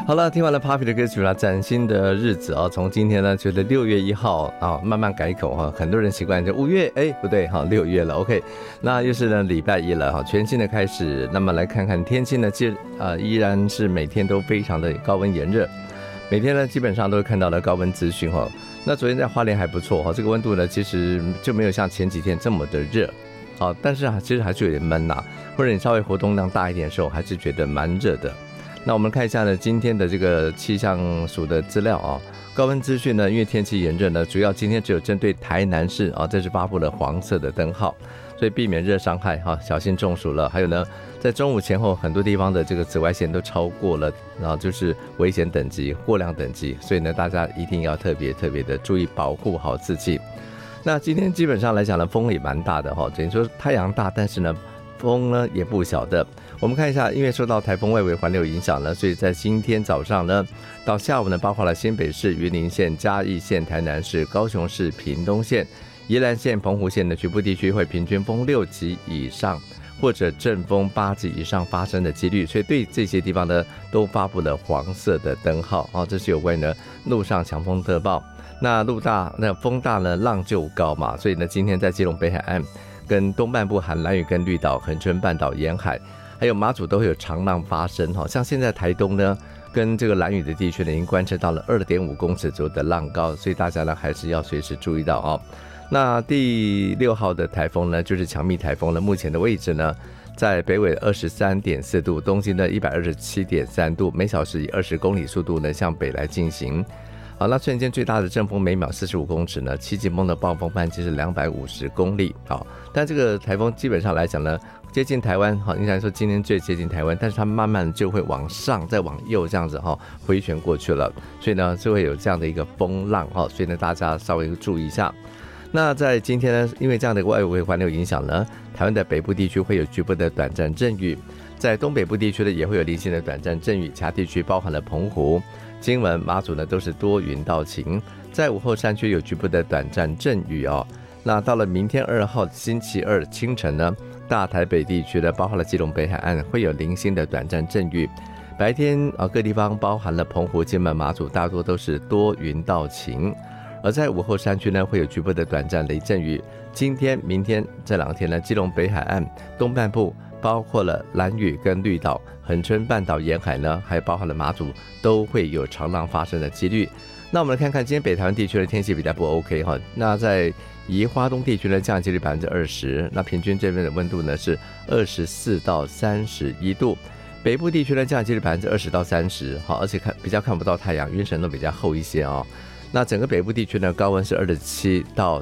好了，听完了 Papi 的歌曲啦，崭新的日子啊，从今天呢觉得6月1号啊，慢慢改口哈，很多人习惯就5月，不对哈，6月了 ，OK， 那又是呢礼拜一了哈，全新的开始。那么来看看天气呢，依然是每天都非常的高温炎热，每天呢基本上都会看到了高温资讯哈。那昨天在花莲还不错哈，这个温度呢其实就没有像前几天这么的热，好，但是其实还是有点闷呐，或者你稍微活动量大一点的时候，还是觉得蛮热的。那我们看一下呢，今天的这个气象署的资料啊，高温资讯呢，因为天气炎热呢，主要今天只有针对台南市啊，这是发布了黄色的灯号，所以避免热伤害哈，小心中暑了。还有呢，在中午前后，很多地方的这个紫外线都超过了，然后就是危险等级、过量等级，所以呢，大家一定要特别的注意保护好自己。那今天基本上来讲呢，风也蛮大的哈，等于说太阳大，但是呢，风呢也不小的。我们看一下，因为受到台风外围环流影响呢，所以在今天早上呢到下午呢，包括了新北市、云林县、嘉义县、台南市、高雄市、屏东县、宜兰县、澎湖县的局部地区会平均风6级以上，或者阵风8级以上发生的几率，所以对这些地方呢都发布了黄色的灯号啊，这是有关于呢陆上强风特报。那路大，那风大呢，浪就高嘛，所以呢，今天在基隆北海岸跟东半部含兰屿跟绿岛、恒春半岛沿海，还有马祖都会有长浪发生哈。像现在台东呢，跟这个兰屿的地区呢，已经观测到了2.5公尺左右的浪高，所以大家呢还是要随时注意到哦。那第6号的台风呢，就是强密台风了，目前的位置呢，在北纬23.4度，东经的127.3度，每小时以20公里速度呢向北来进行。好，那瞬间最大的阵风每秒45公尺呢，7级风的暴风半径是250公里。好，但这个台风基本上来讲呢，接近台湾，好，应该说今天最接近台湾，但是它慢慢就会往上再往右这样子哈回旋过去了，所以呢就会有这样的一个风浪哈，所以呢大家稍微注意一下。那在今天呢，因为这样的外围环流影响呢，台湾的北部地区会有局部的短暂阵雨，在东北部地区呢也会有零星的短暂阵雨，其他地区包含了澎湖、金门、马祖呢都是多云到晴，在午后山区有局部的短暂阵雨哦。那到了明天2号星期二清晨呢，大台北地区呢包含了基隆北海岸会有零星的短暂阵雨，白天各地方包含了澎湖、金门、马祖大多都是多云到晴，而在午后山区呢会有局部的短暂雷阵雨。今天、明天这2天呢，基隆北海岸东半部包括了兰屿跟绿岛、恒春半岛沿海呢，还包含了马祖，都会有长浪发生的几率。那我们来看看今天北台湾地区的天气比较不 OK 哈。那在宜花东地区呢，降雨几率20%，那平均这边的温度呢是24到31度。北部地区呢，降雨几率20%到30%，好，而且比较看不到太阳，云层都比较厚一些哦。那整个北部地区呢，高温是27到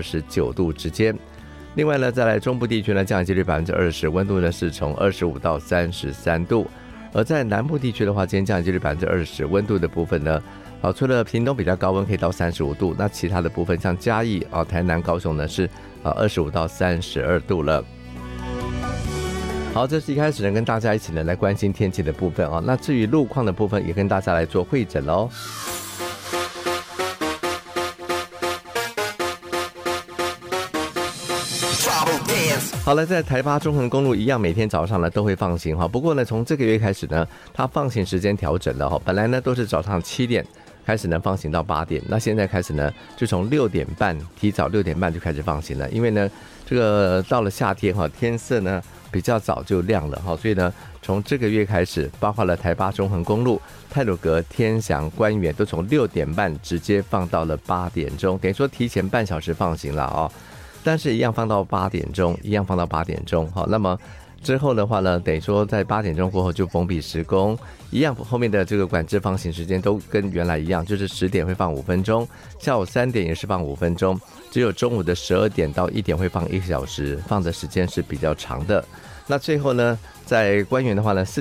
29度之间。另外呢，再来中部地区呢，降雨几率20%，温度呢是从25到33度。而在南部地区的话，今天降雨几率20%，温度的部分呢，除了屏东比较高温可以到35度，那其他的部分像嘉义、台南、高雄呢是25到32度了。好，这是一开始呢跟大家一起呢来关心天气的部分啊。那至于路况的部分，也跟大家来做汇诊喽。好了，在台八中横公路一样，每天早上呢都会放行哈。不过呢，从这个月开始呢，它放行时间调整了哈。本来呢都是早上7点开始呢放行到8点，那现在开始呢就从6点半提早6点半就开始放行了。因为呢这个到了夏天哈，天色呢比较早就亮了哈，所以呢从这个月开始，包括了台八中横公路、太鲁阁、天祥、官园都从6点半直接放到了8点钟，等于说提前半小时放行了啊。但是一样放到8点钟，一样放到8点钟。好，那么之后的话呢，等于说在8点钟过后就封闭施工，一样后面的这个管制放行时间都跟原来一样，就是10点会放5分钟，下午3点也是放5分钟，只有中午的12点到1点会放1个小时，放的时间是比较长的。那最后呢，在官园的话呢，4